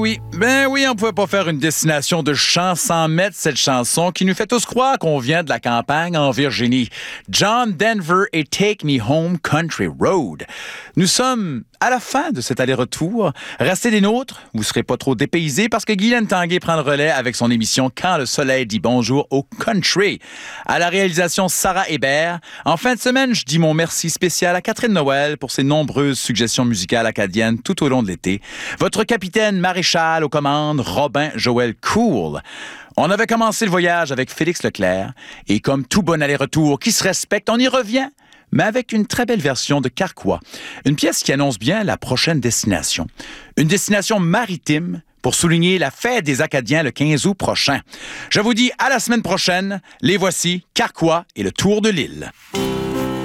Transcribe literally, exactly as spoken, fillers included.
oui, ben oui, on pouvait pas faire une destination de chant sans mettre cette chanson qui nous fait tous croire qu'on vient de la campagne en Virginie. John Denver et Take Me Home Country Road. Nous sommes à la fin de cet aller-retour. Restez des nôtres, vous serez pas trop dépaysés parce que Guylaine Tanguay prend le relais avec son émission Quand le soleil dit bonjour au country. À la réalisation, Sarah Hébert. En fin de semaine, je dis mon merci spécial à Catherine Noël pour ses nombreuses suggestions musicales acadiennes tout au long de l'été. Votre capitaine maréchal aux commandes, Robin Joël Cool. On avait commencé le voyage avec Félix Leclerc et comme tout bon aller-retour qui se respecte, on y revient, mais avec une très belle version de Carquois. Une pièce qui annonce bien la prochaine destination. Une destination maritime pour souligner la fête des Acadiens le quinze août prochain. Je vous dis à la semaine prochaine. Les voici, Carquois et le Tour de l'île.